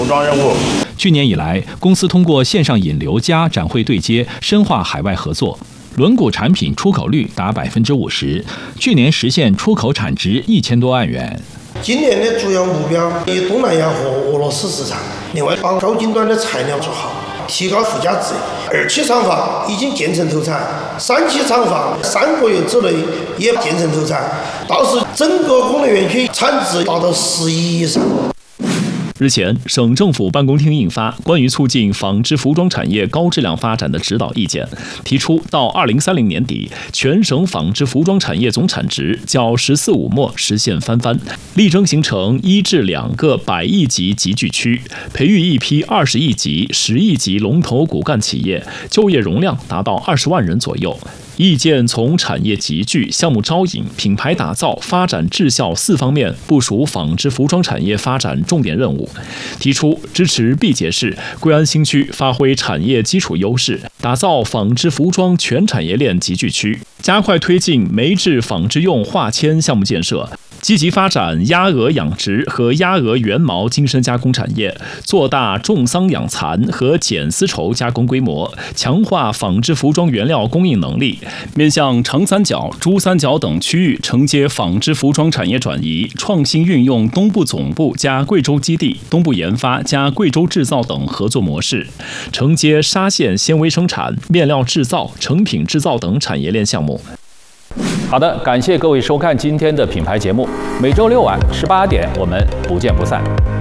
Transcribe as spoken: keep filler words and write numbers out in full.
装任务。 去年以来，公司通过线上引流加展会对接，深化海外合作。轮毂产品出口率达百分之五十，去年实现出口产值一千多万元。 今年的主要目标以东南亚和俄罗斯市场，另外把高精端的材料做好，提高附加值。二期厂房已经建成投产，三期厂房三个月之内也建成投产，到时整个功能园区产值达到十亿以上。 日前，省政府办公厅印发《关于促进纺织服装产业高质量发展的指导意见》，提出到二零三零年底，全省纺织服装产业总产值较“十四五”末实现翻番，力争形成一至两个百亿级集聚区，培育一批二十亿级、十亿级龙头骨干企业，就业容量达到二十万人左右。意见从产业集聚、项目招引、品牌打造、发展质效四方面部署纺织服装产业发展重点任务，提出支持毕节市、贵安新区发挥产业基础优势，打造纺织服装全产业链集聚区，加快推进煤制纺织用化纤项目建设。积极发展鸭鹅养殖和鸭鹅原毛精深加工产业，做大种桑养蚕和剪丝绸加工规模，强化纺织服装原料供应能力，面向长三角、珠三角等区域承接纺织服装产业转移，创新运用东部总部加贵州基地、东部研发加贵州制造等合作模式，承接纱线纤维生产、面料制造、成品制造等产业链项目。 好的，感谢各位收看今天的品牌节目，每周六晚十八点我们不见不散。